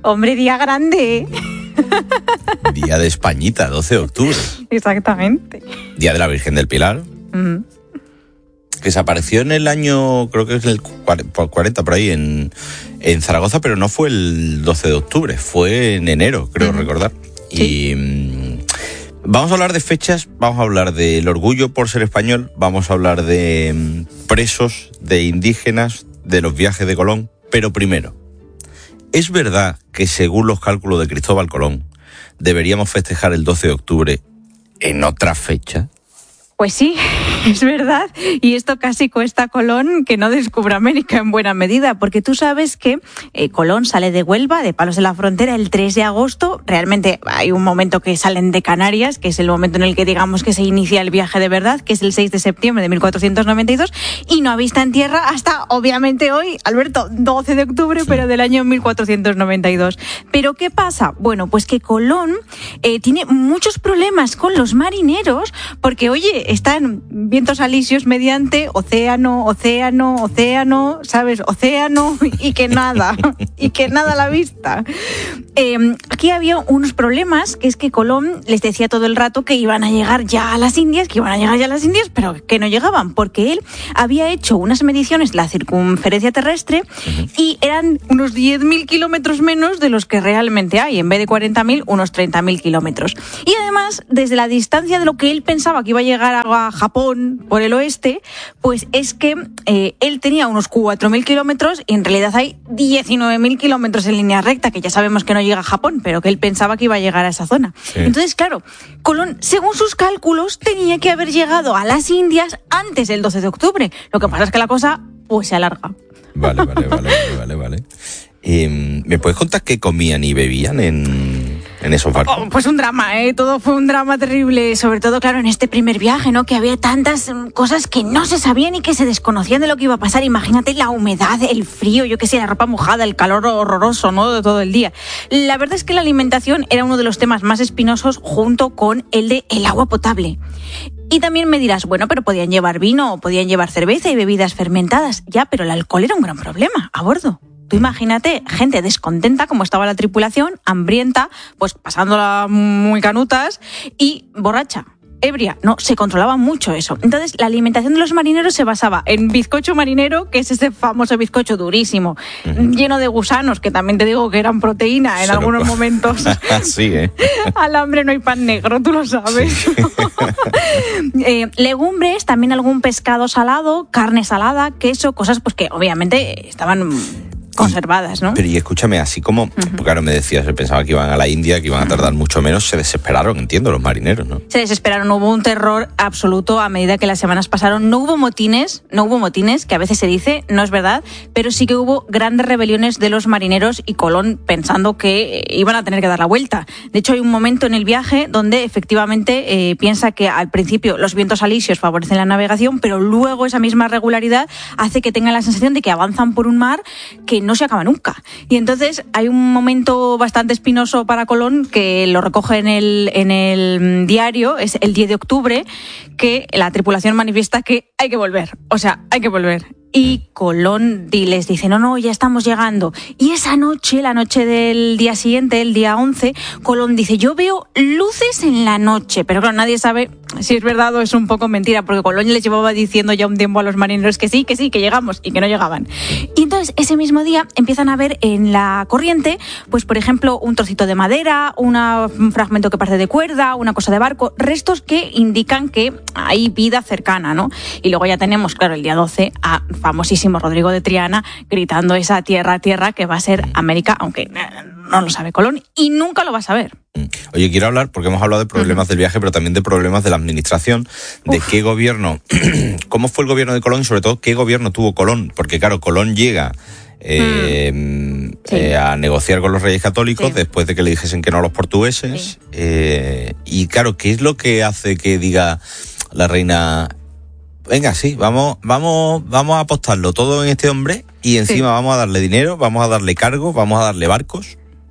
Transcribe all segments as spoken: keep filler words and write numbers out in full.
Hombre, día grande. Día de Españita, doce de octubre. Exactamente. Día de la Virgen del Pilar. Mm. Que se apareció en el año, creo que es el cuarenta, por ahí, en, en Zaragoza, pero no fue el doce de octubre, fue en enero, creo mm. recordar. Sí. Y mmm, vamos a hablar de fechas, vamos a hablar del orgullo por ser español, vamos a hablar de mmm, presos, de indígenas, de los viajes de Colón. Pero primero, ¿es verdad que según los cálculos de Cristóbal Colón deberíamos festejar el doce de octubre en otra fecha? Pues sí, es verdad, y esto casi cuesta a Colón que no descubra América en buena medida, porque tú sabes que eh, Colón sale de Huelva, de Palos de la Frontera, el tres de agosto, realmente hay un momento que salen de Canarias, que es el momento en el que digamos que se inicia el viaje de verdad, que es el seis de septiembre de mil cuatrocientos noventa y dos, y no avista en tierra hasta, obviamente hoy, Alberto, doce de octubre, sí. pero del año mil cuatrocientos noventa y dos. ¿Pero qué pasa? Bueno, pues que Colón eh, tiene muchos problemas con los marineros, porque, oye, están vientos alisios mediante océano, océano, océano, ¿sabes? Océano y que nada, y que nada a la vista. Eh, aquí había unos problemas, que es que Colón les decía todo el rato que iban a llegar ya a las Indias, que iban a llegar ya a las Indias, pero que no llegaban, porque él había hecho unas mediciones, la circunferencia terrestre, uh-huh. y eran unos diez mil kilómetros menos de los que realmente hay, en vez de cuarenta mil, unos treinta mil kilómetros. Y además, desde la distancia de lo que él pensaba que iba a llegar a Japón por el oeste, pues es que eh, él tenía unos cuatro mil kilómetros y en realidad hay diecinueve mil kilómetros en línea recta, que ya sabemos que no llega a Japón, pero que él pensaba que iba a llegar a esa zona. Sí. Entonces, claro, Colón, según sus cálculos, tenía que haber llegado a las Indias antes del doce de octubre. Lo que pasa es que la cosa, pues, se alarga. Vale, vale, vale, vale, vale. Eh, ¿Me puedes contar qué comían y bebían en, en esos barcos? Oh, pues un drama, ¿eh? Todo fue un drama terrible, sobre todo, claro, en este primer viaje, ¿no? Que había tantas cosas que no se sabían y que se desconocían de lo que iba a pasar. Imagínate la humedad, el frío, yo qué sé, la ropa mojada, el calor horroroso, ¿no? De todo el día. La verdad es que la alimentación era uno de los temas más espinosos junto con el de el agua potable. Y también me dirás, bueno, pero podían llevar vino, podían llevar cerveza y bebidas fermentadas. Ya, pero el alcohol era un gran problema a bordo. Tú imagínate, gente descontenta como estaba la tripulación, hambrienta, pues pasándola muy canutas y borracha, ebria. No, se controlaba mucho eso. Entonces, la alimentación de los marineros se basaba en bizcocho marinero, que es ese famoso bizcocho durísimo, uh-huh. lleno de gusanos, que también te digo que eran proteína en se algunos lo... momentos. Sí, ¿eh? Al hambre no hay pan negro, tú lo sabes. Sí. eh, legumbres, también algún pescado salado, carne salada, queso, cosas pues que obviamente estaban conservadas, ¿no? Pero y escúchame, así como, uh-huh. porque claro, me decías, pensaba que iban a la India, que iban a tardar mucho menos, se desesperaron, entiendo, los marineros, ¿no? Se desesperaron, hubo un terror absoluto a medida que las semanas pasaron. No hubo motines, no hubo motines, que a veces se dice, no es verdad, pero sí que hubo grandes rebeliones de los marineros y Colón pensando que iban a tener que dar la vuelta. De hecho, hay un momento en el viaje donde efectivamente eh, piensa que al principio los vientos alisios favorecen la navegación, pero luego esa misma regularidad hace que tengan la sensación de que avanzan por un mar que no se acaba nunca. Y entonces hay un momento bastante espinoso para Colón que lo recoge en el, en el diario, es el diez de octubre, que la tripulación manifiesta que hay que volver. O sea, hay que volver. Y Colón les dice, no, no, ya estamos llegando. Y esa noche, la noche del día siguiente, el día once, Colón dice, yo veo luces en la noche. Pero claro, nadie sabe si es verdad o es un poco mentira, porque Colón les llevaba diciendo ya un tiempo a los marineros que sí, que sí, que llegamos, y que no llegaban. Y entonces, ese mismo día, empiezan a ver en la corriente, pues por ejemplo, un trocito de madera, una, un fragmento que parece de cuerda, una cosa de barco, restos que indican que hay vida cercana, ¿no? Y luego ya tenemos, claro, el día doce, a famosísimo Rodrigo de Triana gritando esa tierra, tierra que va a ser América, aunque no lo sabe Colón y nunca lo va a saber. Oye, quiero hablar, porque hemos hablado de problemas uh-huh. del viaje, pero también de problemas de la administración, de Uf. qué gobierno, cómo fue el gobierno de Colón y sobre todo qué gobierno tuvo Colón, porque claro, Colón llega eh, mm. sí. eh, a negociar con los reyes católicos sí. después de que le dijesen que no a los portugueses sí. eh, y claro, ¿qué es lo que hace que diga la reina... Venga, sí, vamos, vamos, vamos a apostarlo todo en este hombre y encima sí. vamos a darle dinero, vamos a darle cargos, vamos a darle barcos?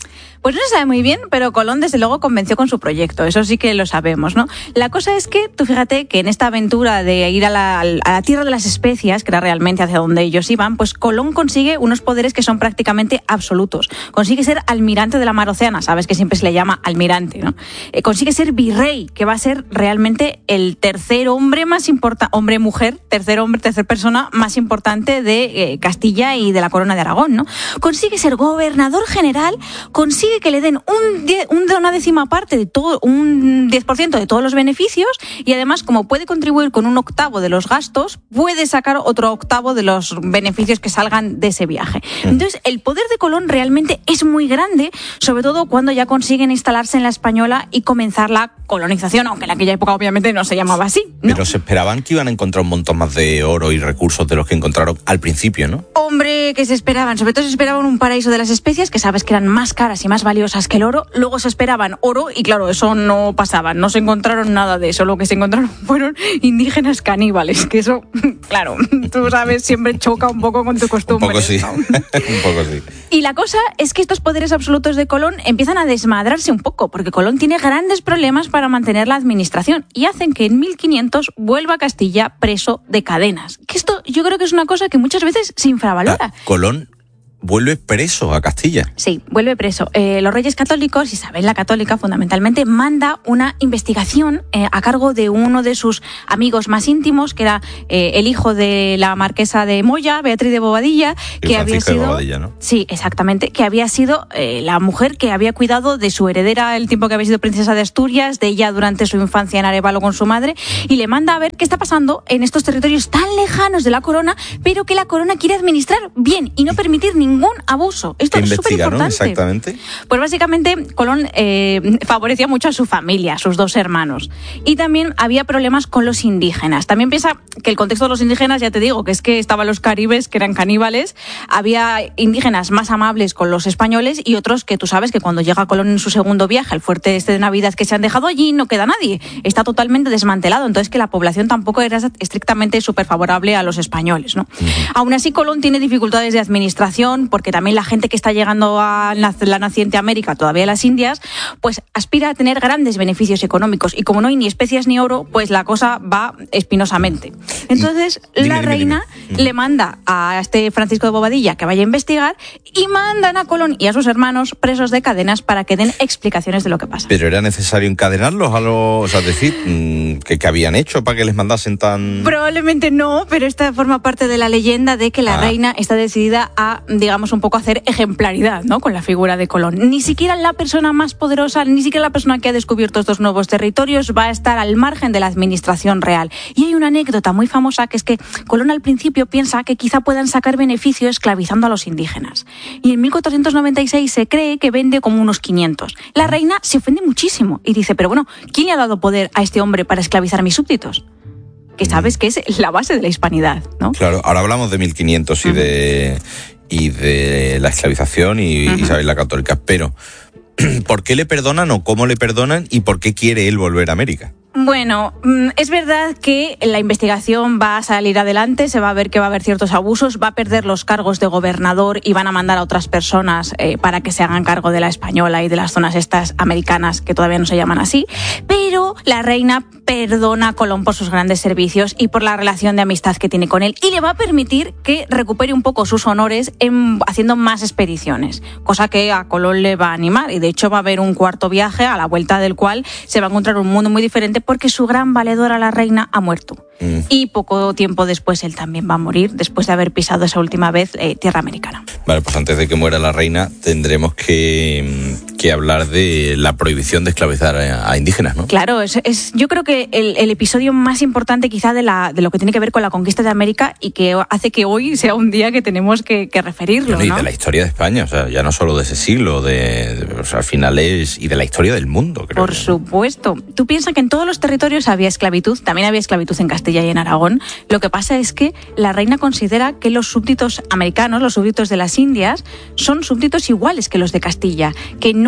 Pues no se sabe muy bien, pero Colón desde luego convenció con su proyecto, eso sí que lo sabemos, ¿no? La cosa es que, tú fíjate que en esta aventura de ir a la, a la tierra de las especias, que era realmente hacia donde ellos iban, pues Colón consigue unos poderes que son prácticamente absolutos. Consigue ser almirante de la mar Océana, sabes que siempre se le llama almirante, ¿no? Eh, consigue ser virrey, que va a ser realmente el tercer hombre más importante, hombre-mujer, tercer hombre, tercer persona más importante de eh, Castilla y de la corona de Aragón, ¿no? Consigue ser gobernador general, consigue que le den un die, un, una décima parte de todo, un diez por ciento de todos los beneficios, y además, como puede contribuir con un octavo de los gastos, puede sacar otro octavo de los beneficios que salgan de ese viaje. Entonces, el poder de Colón realmente es muy grande, sobre todo cuando ya consiguen instalarse en la Española y comenzar la colonización, aunque en aquella época obviamente no se llamaba así, ¿no? Pero se esperaban que iban a encontrar un montón más de oro y recursos de los que encontraron al principio, ¿no? Hombre, que se esperaban, sobre todo se esperaban un paraíso de las especias, que sabes que eran más caras y más valiosas que el oro. Luego se esperaban oro y claro, eso no pasaba, no se encontraron nada de eso. Lo que se encontraron fueron indígenas caníbales, que eso, claro, tú sabes, siempre choca un poco con tu costumbre. Un poco sí, ¿no? un poco sí. Y la cosa es que estos poderes absolutos de Colón empiezan a desmadrarse un poco, porque Colón tiene grandes problemas para mantener la administración y hacen que en mil quinientos vuelva a Castilla preso de cadenas. Que esto yo creo que es una cosa que muchas veces se infravalora. Ah, Colón vuelve preso a Castilla. Sí, vuelve preso. Eh, los Reyes Católicos, Isabel la Católica fundamentalmente, manda una investigación eh, a cargo de uno de sus amigos más íntimos, que era eh, el hijo de la marquesa de Moya, Beatriz de Bobadilla, y que había sido... de Bobadilla, ¿no? Sí, exactamente, que había sido eh, la mujer que había cuidado de su heredera el tiempo que había sido princesa de Asturias, de ella durante su infancia en Arévalo con su madre, y le manda a ver qué está pasando en estos territorios tan lejanos de la corona, pero que la corona quiere administrar bien y no permitir ningún ningún abuso. Esto es súper importante. ¿No? Exactamente. Pues básicamente Colón eh, favorecía mucho a su familia, a sus dos hermanos. Y también había problemas con los indígenas. También piensa que el contexto de los indígenas, ya te digo, que es que estaban los caribes, que eran caníbales, había indígenas más amables con los españoles y otros que tú sabes que cuando llega Colón en su segundo viaje al fuerte este de Navidad que se han dejado allí, no queda nadie. Está totalmente desmantelado. Entonces que la población tampoco era estrictamente súper favorable a los españoles, ¿no? Uh-huh. Aún así, Colón tiene dificultades de administración, porque también la gente que está llegando a la naciente América, todavía a las Indias, pues aspira a tener grandes beneficios económicos. Y como no hay ni especias ni oro, pues la cosa va espinosamente. Entonces, dime, la dime, reina dime. le manda a este Francisco de Bobadilla que vaya a investigar y mandan a Colón y a sus hermanos presos de cadenas para que den explicaciones de lo que pasa. ¿Pero era necesario encadenarlos a los, o sea, decir, ¿qué, qué habían hecho para que les mandasen tan...? Probablemente no, pero esta forma parte de la leyenda de que la ah. reina está decidida a, digamos, un poco hacer ejemplaridad, ¿no?, con la figura de Colón. Ni siquiera la persona más poderosa, ni siquiera la persona que ha descubierto estos nuevos territorios va a estar al margen de la administración real. Y hay una anécdota muy famosa que es que Colón al principio piensa que quizá puedan sacar beneficio esclavizando a los indígenas. Y en mil cuatrocientos noventa y seis se cree que vende como unos quinientos. La reina se ofende muchísimo y dice, pero bueno, ¿quién le ha dado poder a este hombre para esclavizar a mis súbditos? Que sabes que es la base de la hispanidad, ¿no? Claro, ahora hablamos de mil quinientos y uh-huh. de y de la esclavización y uh-huh. Isabel la Católica, pero ¿por qué le perdonan o cómo le perdonan y por qué quiere él volver a América? Bueno, es verdad que la investigación va a salir adelante, se va a ver que va a haber ciertos abusos, va a perder los cargos de gobernador y van a mandar a otras personas eh, para que se hagan cargo de la española y de las zonas estas americanas que todavía no se llaman así, pero la reina perdona a Colón por sus grandes servicios y por la relación de amistad que tiene con él y le va a permitir que recupere un poco sus honores en, haciendo más expediciones, cosa que a Colón le va a animar y de hecho va a haber un cuarto viaje a la vuelta del cual se va a encontrar un mundo muy diferente porque su gran valedora, la reina, ha muerto. Mm. Y poco tiempo después él también va a morir, después de haber pisado esa última vez eh, tierra americana. Vale, pues antes de que muera la reina tendremos que, que hablar de la prohibición de esclavizar a, a indígenas, ¿no? Claro, es, es, yo creo que el, el episodio más importante quizá de, la, de lo que tiene que ver con la conquista de América y que hace que hoy sea un día que tenemos que, que referirlo, bueno, y ¿no? de la historia de España, o sea, ya no solo de ese siglo, de, de, o sea, al final es, y de la historia del mundo, creo. Por que, supuesto. ¿no? Tú piensas que en todos los territorios había esclavitud, también había esclavitud en Castilla y en Aragón. Lo que pasa es que la reina considera que los súbditos americanos, los súbditos de las Indias, son súbditos iguales que los de Castilla, que no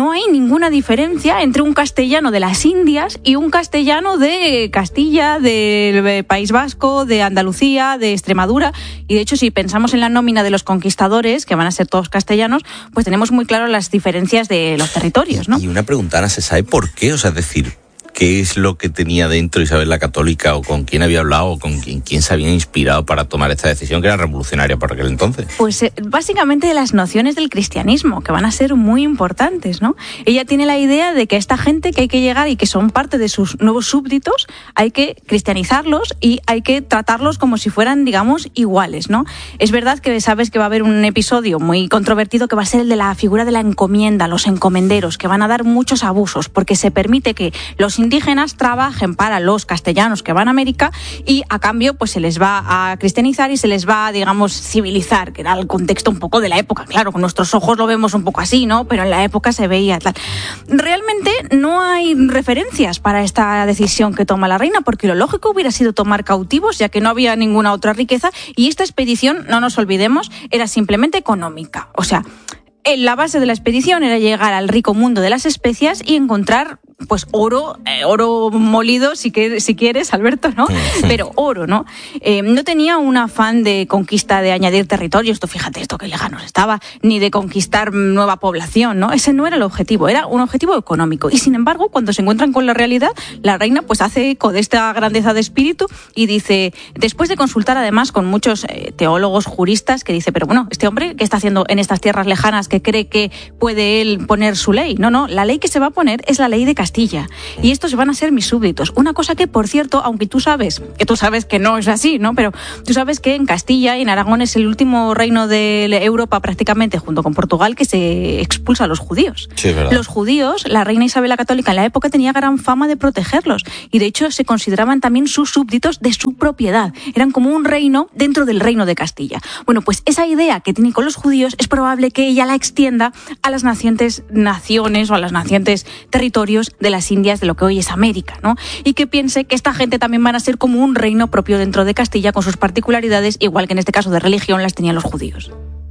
no hay ninguna diferencia entre un castellano de las Indias y un castellano de Castilla, del País Vasco, de Andalucía, de Extremadura. Y de hecho, si pensamos en la nómina de los conquistadores, que van a ser todos castellanos, pues tenemos muy claro las diferencias de los territorios, ¿no? Y una pregunta, Ana, ¿se sabe por qué? O sea, es decir, ¿qué es lo que tenía dentro Isabel la Católica, o con quién había hablado, o con quién, quién se había inspirado para tomar esta decisión, que era revolucionaria por aquel entonces? Pues eh, básicamente las nociones del cristianismo, que van a ser muy importantes, ¿no? Ella tiene la idea de que esta gente que hay que llegar y que son parte de sus nuevos súbditos, hay que cristianizarlos y hay que tratarlos como si fueran, digamos, iguales, ¿no? Es verdad que sabes que va a haber un episodio muy controvertido que va a ser el de la figura de la encomienda, los encomenderos, que van a dar muchos abusos, porque se permite que los indígenas trabajen para los castellanos que van a América y a cambio pues se les va a cristianizar y se les va a, digamos, civilizar, que era el contexto un poco de la época. Claro, con nuestros ojos lo vemos un poco así, ¿no? Pero en la época se veía tal. Realmente no hay referencias para esta decisión que toma la reina, porque lo lógico hubiera sido tomar cautivos, ya que no había ninguna otra riqueza, y esta expedición, no nos olvidemos, era simplemente económica. O sea, la base de la expedición era llegar al rico mundo de las especias y encontrar pues oro, eh, oro molido, si, que, si quieres, Alberto, ¿no? Pero oro, ¿no? Eh, no tenía un afán de conquista, de añadir territorio, esto fíjate, esto que lejanos estaba, ni de conquistar nueva población, ¿no? Ese no era el objetivo, era un objetivo económico. Y sin embargo, cuando se encuentran con la realidad, la reina pues hace eco de esta grandeza de espíritu y dice, después de consultar además con muchos eh, teólogos, juristas, que dice, pero bueno, este hombre, ¿qué está haciendo en estas tierras lejanas que cree que puede él poner su ley? No, no, la ley que se va a poner es la ley de Castilla. Castilla. Y estos van a ser mis súbditos. Una cosa que, por cierto, aunque tú sabes, que tú sabes que no es así, ¿no? Pero tú sabes que en Castilla y en Aragón es el último reino de Europa prácticamente, junto con Portugal, que se expulsa a los judíos. Sí, ¿verdad? Los judíos, la reina Isabel la Católica en la época tenía gran fama de protegerlos. Y de hecho se consideraban también sus súbditos de su propiedad. Eran como un reino dentro del reino de Castilla. Bueno, pues esa idea que tiene con los judíos es probable que ella la extienda a las nacientes naciones o a las nacientes territorios de las Indias, de lo que hoy es América, ¿no? Y que piense que esta gente también van a ser como un reino propio dentro de Castilla con sus particularidades, igual que en este caso de religión las tenían los judíos.